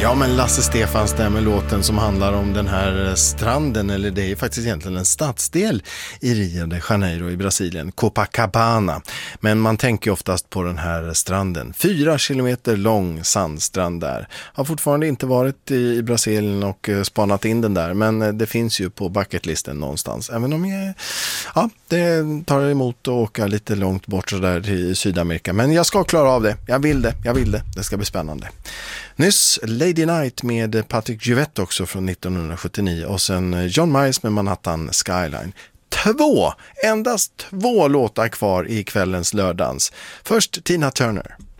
Ja, men Lasse Stefans stämmer låten som handlar om den här stranden, eller det är faktiskt egentligen en stadsdel i Rio de Janeiro i Brasilien, Copacabana. Men man tänker oftast på den här stranden. 4 kilometer lång sandstrand där. Har fortfarande inte varit i Brasilien och spanat in den där, men det finns ju på bucketlisten någonstans. Även om det tar emot att åka lite långt bort så där i Sydamerika. Men jag ska klara av det. Jag vill det. Det ska bli spännande. Nyss Lady Night med Patrick Juvett också från 1979 och sen John Miles med Manhattan Skyline. Endast två låtar kvar i kvällens lördagens. Först Tina Turner.